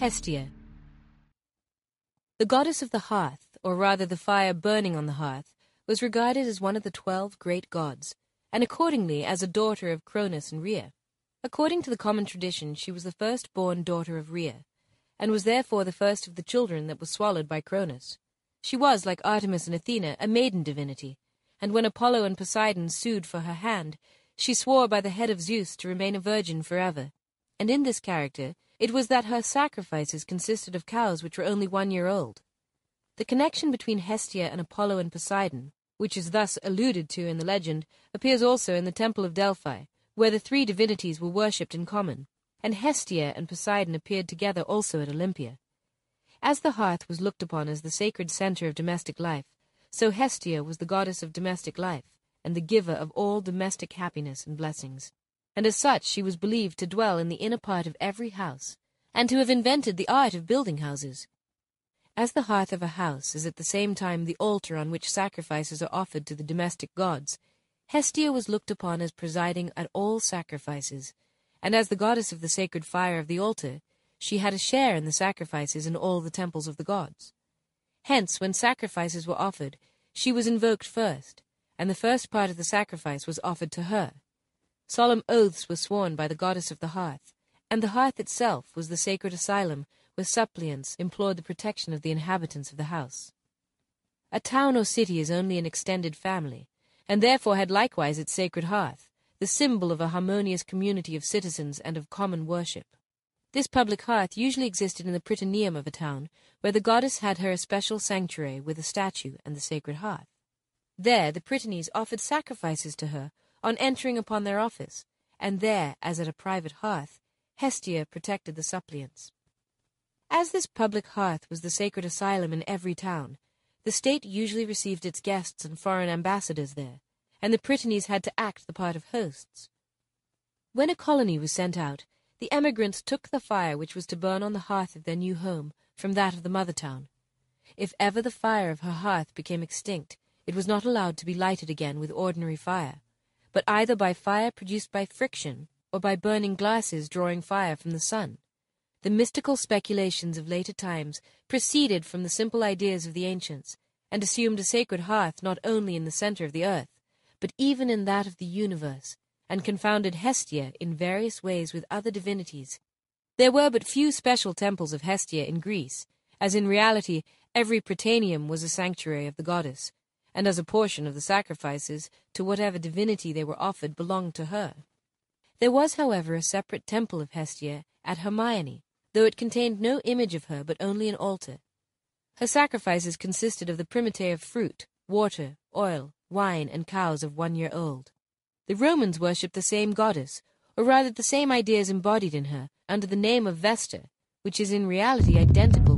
Hestia. The goddess of the hearth, or rather the fire burning on the hearth, was regarded as one of the 12 great gods, and accordingly as a daughter of Cronus and Rhea. According to the common tradition, she was the first-born daughter of Rhea, and was therefore the first of the children that was swallowed by Cronus. She was, like Artemis and Athena, a maiden divinity, and when Apollo and Poseidon sued for her hand, she swore by the head of Zeus to remain a virgin forever. And in this character, it was that her sacrifices consisted of cows which were only 1 year old. The connection between Hestia and Apollo and Poseidon, which is thus alluded to in the legend, appears also in the Temple of Delphi, where the 3 divinities were worshipped in common, and Hestia and Poseidon appeared together also at Olympia. As the hearth was looked upon as the sacred center of domestic life, so Hestia was the goddess of domestic life, and the giver of all domestic happiness and blessings. And as such she was believed to dwell in the inner part of every house, and to have invented the art of building houses. As the hearth of a house is at the same time the altar on which sacrifices are offered to the domestic gods, Hestia was looked upon as presiding at all sacrifices, and as the goddess of the sacred fire of the altar, she had a share in the sacrifices in all the temples of the gods. Hence, when sacrifices were offered, she was invoked first, and the first part of the sacrifice was offered to her. Solemn oaths were sworn by the goddess of the hearth, and the hearth itself was the sacred asylum where suppliants implored the protection of the inhabitants of the house. A town or city is only an extended family, and therefore had likewise its sacred hearth, the symbol of a harmonious community of citizens and of common worship. This public hearth usually existed in the Prytaneum of a town, where the goddess had her especial sanctuary with a statue and the sacred hearth. There the Prytanes offered sacrifices to her on entering upon their office, and there, as at a private hearth, Hestia protected the suppliants. As this public hearth was the sacred asylum in every town, the state usually received its guests and foreign ambassadors there, and the Prytanes had to act the part of hosts. When a colony was sent out, the emigrants took the fire which was to burn on the hearth of their new home from that of the mother town. If ever the fire of her hearth became extinct, it was not allowed to be lighted again with ordinary fire, but either by fire produced by friction or by burning glasses drawing fire from the sun. The mystical speculations of later times proceeded from the simple ideas of the ancients, and assumed a sacred hearth not only in the center of the earth, but even in that of the universe, and confounded Hestia in various ways with other divinities. There were but few special temples of Hestia in Greece, as in reality every Prytaneum was a sanctuary of the goddess, and as a portion of the sacrifices to whatever divinity they were offered belonged to her. There was, however, a separate temple of Hestia at Hermione, though it contained no image of her but only an altar. Her sacrifices consisted of the primitae of fruit, water, oil, wine, and cows of 1 year old. The Romans worshipped the same goddess, or rather the same ideas embodied in her, under the name of Vesta, which is in reality identical